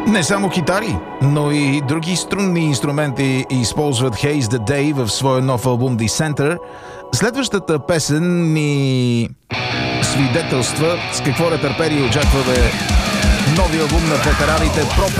Не само китари, но и други струнни инструменти използват Haze the Day в своя нов албум Dissenter. Следващата песен ни свидетелства с какво нетърпение очакваме новия албум на ветераните Pro